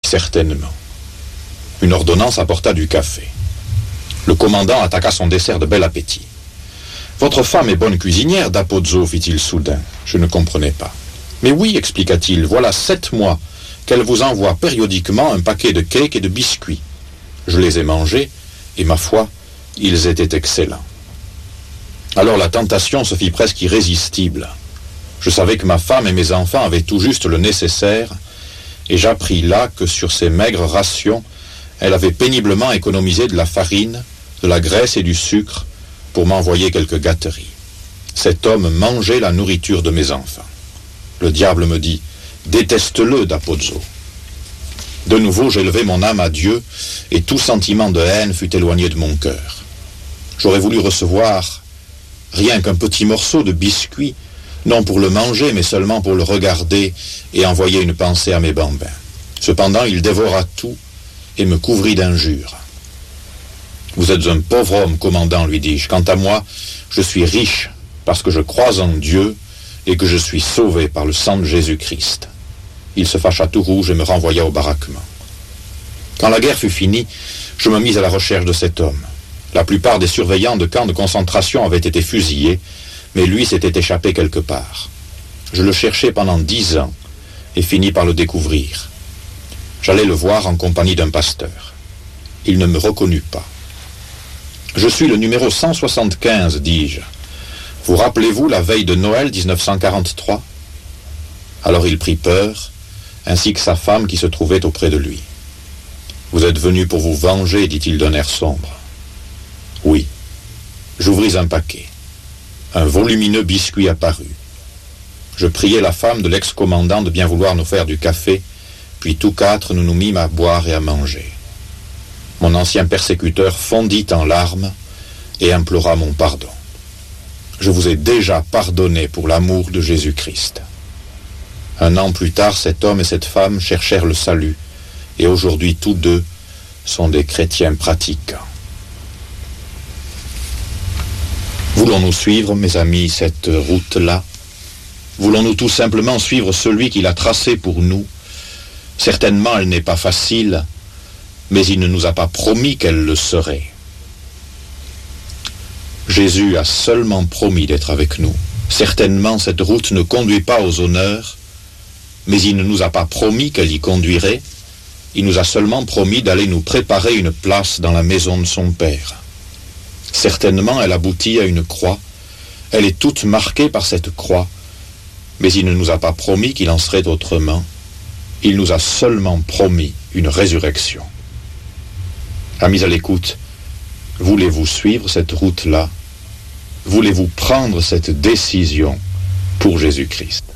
Certainement. Une ordonnance apporta du café. Le commandant attaqua son dessert de bel appétit. « Votre femme est bonne cuisinière, da Pozzo, fit-il soudain. Je ne comprenais pas. « Mais oui, expliqua-t-il, voilà 7 mois qu'elle vous envoie périodiquement un paquet de cakes et de biscuits. Je les ai mangés, et ma foi, ils étaient excellents. » Alors la tentation se fit presque irrésistible. Je savais que ma femme et mes enfants avaient tout juste le nécessaire, et j'appris là que sur ces maigres rations, elle avait péniblement économisé de la farine, de la graisse et du sucre pour m'envoyer quelques gâteries. Cet homme mangeait la nourriture de mes enfants. Le diable me dit « Déteste-le, da Pozzo ». De nouveau, j'élevai mon âme à Dieu, et tout sentiment de haine fut éloigné de mon cœur. J'aurais voulu recevoir rien qu'un petit morceau de biscuit, non pour le manger, mais seulement pour le regarder et envoyer une pensée à mes bambins. Cependant, il dévora tout et me couvrit d'injures. « Vous êtes un pauvre homme, commandant, lui dis-je. Quant à moi, je suis riche parce que je crois en Dieu et que je suis sauvé par le sang de Jésus-Christ. » Il se fâcha tout rouge et me renvoya au baraquement. Quand la guerre fut finie, je me mis à la recherche de cet homme. La plupart des surveillants de camps de concentration avaient été fusillés, mais lui s'était échappé quelque part. Je le cherchai pendant 10 ans et finis par le découvrir. J'allais le voir en compagnie d'un pasteur. Il ne me reconnut pas. « Je suis le numéro 175, dis-je. Vous rappelez-vous la veille de Noël 1943 ?» Alors il prit peur, ainsi que sa femme qui se trouvait auprès de lui. « Vous êtes venu pour vous venger, dit-il d'un air sombre. » Oui. J'ouvris un paquet. Un volumineux biscuit apparut. Je priai la femme de l'ex-commandant de bien vouloir nous faire du café, puis tous 4 nous nous mîmes à boire et à manger. Mon ancien persécuteur fondit en larmes et implora mon pardon. Je vous ai déjà pardonné pour l'amour de Jésus-Christ. 1 an plus tard, cet homme et cette femme cherchèrent le salut, et aujourd'hui tous deux sont des chrétiens pratiquants. Voulons-nous suivre, mes amis, cette route-là? Voulons-nous tout simplement suivre celui qui l'a tracée pour nous? Certainement, elle n'est pas facile, mais il ne nous a pas promis qu'elle le serait. Jésus a seulement promis d'être avec nous. Certainement, cette route ne conduit pas aux honneurs, mais il ne nous a pas promis qu'elle y conduirait. Il nous a seulement promis d'aller nous préparer une place dans la maison de son Père. Certainement, elle aboutit à une croix. Elle est toute marquée par cette croix, mais il ne nous a pas promis qu'il en serait autrement. Il nous a seulement promis une résurrection. Amis à l'écoute, voulez-vous suivre cette route-là? Voulez-vous prendre cette décision pour Jésus-Christ?